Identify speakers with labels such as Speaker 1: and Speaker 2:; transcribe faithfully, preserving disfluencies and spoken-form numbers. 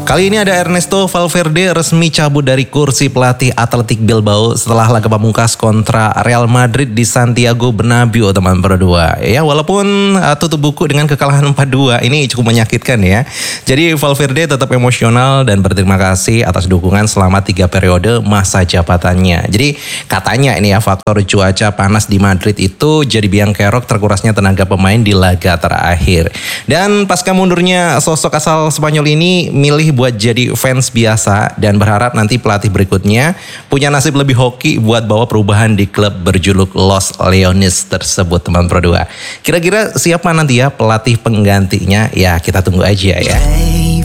Speaker 1: Kali ini ada Ernesto Valverde resmi cabut dari kursi pelatih Athletic Bilbao setelah laga pamungkas kontra Real Madrid di Santiago Bernabeu, teman berdua. Ya, walaupun uh, tutup buku dengan kekalahan empat dua, ini cukup menyakitkan ya. Jadi Valverde tetap emosional dan berterima kasih atas dukungan selama tiga periode masa jabatannya. Jadi katanya ini ya, faktor cuaca panas di Madrid itu jadi biang kerok terkurasnya tenaga pemain di laga terakhir. Dan pasca mundurnya sosok asal Spanyol ini milih buat jadi fans biasa dan berharap nanti pelatih berikutnya punya nasib lebih hoki buat bawa perubahan di klub berjuluk Los Leones tersebut, teman Pro dua. Kira-kira siapa nanti ya pelatih penggantinya? Ya kita tunggu aja ya.